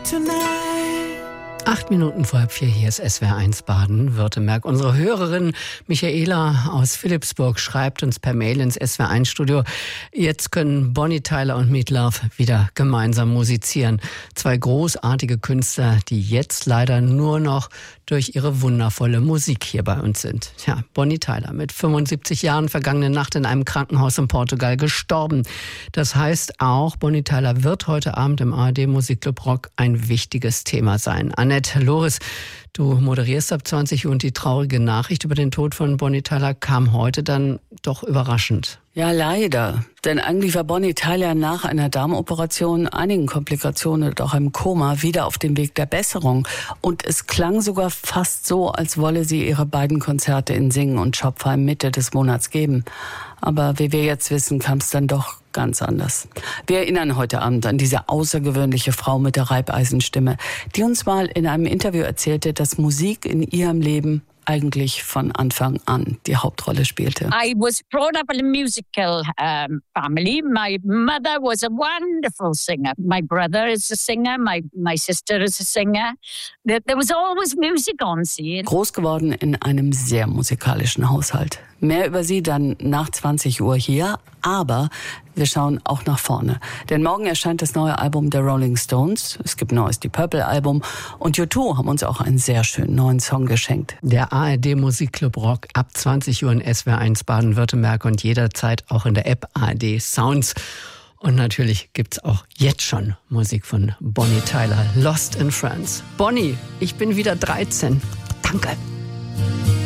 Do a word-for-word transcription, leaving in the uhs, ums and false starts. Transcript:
tonight. Acht Minuten vor halb vier, hier ist S W R eins Baden-Württemberg. Unsere Hörerin Michaela aus Philippsburg schreibt uns per Mail ins S W R eins Studio, jetzt können Bonnie Tyler und Meat Loaf wieder gemeinsam musizieren. Zwei großartige Künstler, die jetzt leider nur noch durch ihre wundervolle Musik hier bei uns sind. Ja, Bonnie Tyler mit fünfundsiebzig Jahren vergangene Nacht in einem Krankenhaus in Portugal gestorben. Das heißt auch, Bonnie Tyler wird heute Abend im A R D Musikclub Rock ein wichtiges Thema sein. Annette Loris, du moderierst ab zwanzig Uhr und die traurige Nachricht über den Tod von Bonnie Tyler kam heute dann doch überraschend. Ja, leider. Denn eigentlich war Bonnie Tyler nach einer Darmoperation, einigen Komplikationen und auch im Koma wieder auf dem Weg der Besserung. Und es klang sogar fast so, als wolle sie ihre beiden Konzerte in Singen und Schopfheim Mitte des Monats geben. Aber wie wir jetzt wissen, kam es dann doch ganz anders. Wir erinnern heute Abend an diese außergewöhnliche Frau mit der Reibeisenstimme, die uns mal in einem Interview erzählte, dass Musik in ihrem Leben eigentlich von Anfang an die Hauptrolle spielte. I was brought up in a musical um, family. My mother was a wonderful singer. My brother is a singer. My my sister is a singer. There, there was always music on scene. Groß geworden in einem sehr musikalischen Haushalt. Mehr über sie dann nach zwanzig Uhr hier, aber wir schauen auch nach vorne. Denn morgen erscheint das neue Album der Rolling Stones. Es gibt ein neues Deep Purple Album und U zwei haben uns auch einen sehr schönen neuen Song geschenkt. Der A R D Musikclub Rock ab zwanzig Uhr in S W R eins Baden-Württemberg und jederzeit auch in der App A R D Sounds. Und natürlich gibt's auch jetzt schon Musik von Bonnie Tyler, Lost in France. Bonnie, ich bin wieder dreizehn. Danke.